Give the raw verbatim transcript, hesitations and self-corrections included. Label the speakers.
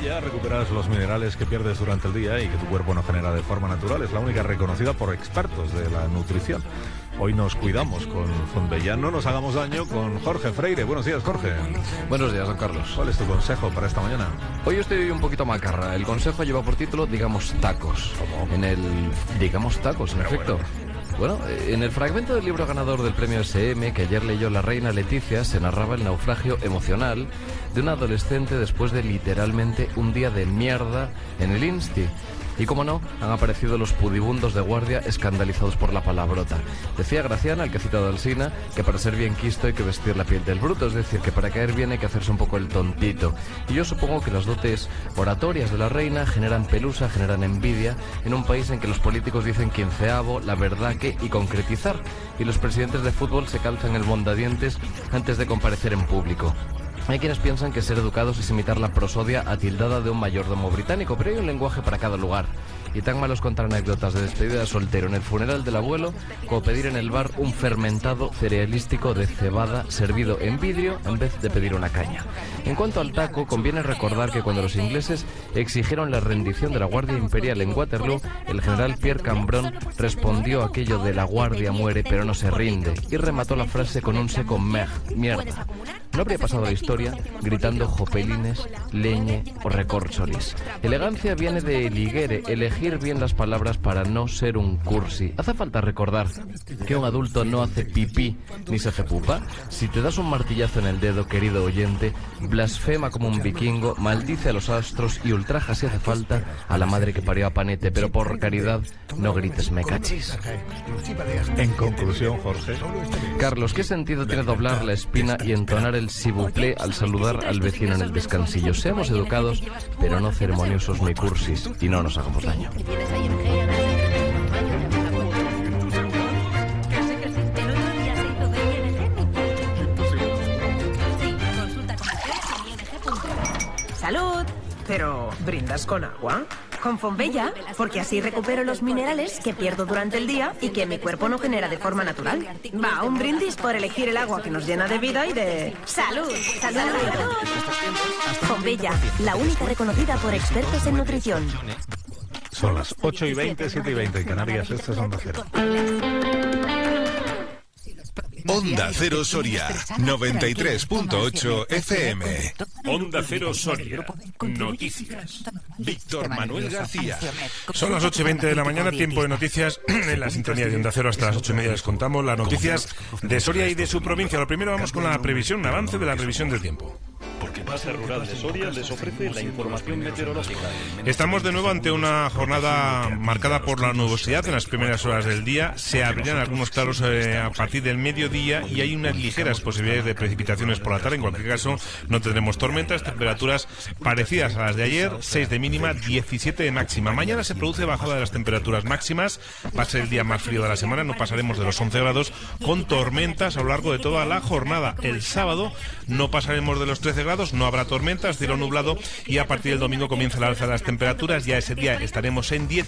Speaker 1: Pompeya recuperas los minerales que pierdes durante el día y que tu cuerpo no genera de forma natural. Es la única reconocida por expertos de la nutrición. Hoy nos cuidamos con Pompeya. No nos hagamos daño con Jorge Freire. Buenos días, Jorge.
Speaker 2: Buenos días, don Carlos.
Speaker 1: ¿Cuál es tu consejo para esta mañana?
Speaker 2: Hoy estoy un poquito macarra. El consejo lleva por título, digamos, tacos.
Speaker 1: ¿Cómo?
Speaker 2: En el... digamos tacos, en
Speaker 1: Pero
Speaker 2: efecto.
Speaker 1: bueno.
Speaker 2: Bueno, en el fragmento del libro ganador del premio S M que ayer leyó la reina Leticia, se narraba el naufragio emocional de un adolescente después de literalmente un día de mierda en el Insti. Y como no, han aparecido los pudibundos de guardia escandalizados por la palabrota. Decía Graciana, el que ha citado al Sina, que para ser bien quisto hay que vestir la piel del bruto, es decir, que para caer bien hay que hacerse un poco el tontito. Y yo supongo que las dotes oratorias de la reina generan pelusa, generan envidia, en un país en que los políticos dicen quinceavo, la verdad que y concretizar, y los presidentes de fútbol se calzan el mondadientes antes de comparecer en público. Hay quienes piensan que ser educados es imitar la prosodia atildada de un mayordomo británico, pero hay un lenguaje para cada lugar. Y tan malos contar anécdotas de despedida de soltero en el funeral del abuelo como pedir en el bar un fermentado cerealístico de cebada servido en vidrio en vez de pedir una caña. En cuanto al taco, conviene recordar que cuando los ingleses exigieron la rendición de la Guardia Imperial en Waterloo, el general Pierre Cambronne respondió aquello de la guardia muere pero no se rinde y remató la frase con un seco mer, mierda. No habría pasado la historia gritando jopelines, leñe o recorcholis. Elegancia viene de liguere, elegir bien las palabras para no ser un cursi. Hace falta recordar que un adulto no hace pipí ni se hace pupa. Si te das un martillazo en el dedo, querido oyente, blasfema como un vikingo, maldice a los astros y ultraja si hace falta a la madre que parió a Panete, pero por caridad no grites me cachis.
Speaker 1: En conclusión, Jorge.
Speaker 2: Carlos, ¿qué sentido tiene doblar la espina y entonar el s'il vous plaît al saludar al vecino en el descansillo? Seamos educados, pero no ceremoniosos ni cursis, y no nos hagamos daño.
Speaker 3: ¡Salud! Pero, ¿brindas con agua? Con Pompeya, porque así recupero los minerales que pierdo durante el día y que mi cuerpo no genera de forma natural. Va, un brindis por elegir el agua que nos llena de vida y de... ¡Salud! ¡Salud! Pompeya, la única reconocida por expertos en nutrición.
Speaker 1: Son las ocho y veinte, siete y veinte en Canarias. Este es Onda Cero.
Speaker 4: Onda Cero Soria, noventa y tres punto ocho F M.
Speaker 5: Onda Cero Soria, noticias. Víctor Manuel García.
Speaker 6: Son las ocho y veinte de la mañana, tiempo de noticias en la sintonía de Onda Cero. Hasta las ocho y media les contamos las noticias de Soria y de su provincia. Lo primero vamos con la previsión, un avance de la previsión del tiempo.
Speaker 5: Porque Base Rural de Soria les ofrece la información meteorológica.
Speaker 6: Estamos de nuevo ante una jornada marcada por la nubosidad en las primeras horas del día. Se abrirán algunos claros eh, a partir del mediodía y hay unas ligeras posibilidades de precipitaciones por la tarde. En cualquier caso, no tendremos tormentas. Temperaturas parecidas a las de ayer, seis de mínima, diecisiete de máxima. Mañana se produce bajada de las temperaturas máximas. Va a ser el día más frío de la semana. No pasaremos de los once grados con tormentas a lo largo de toda la jornada. El sábado no pasaremos de los trece grados, no habrá tormentas, cielo nublado y a partir del domingo comienza la alza de las temperaturas. Ya ese día estaremos en diez.